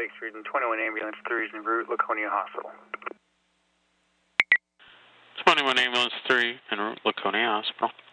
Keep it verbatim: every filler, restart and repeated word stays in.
Lake Street and twenty-one Ambulance three is en route, Laconia Hospital. twenty-one Ambulance three en route, Laconia Hospital.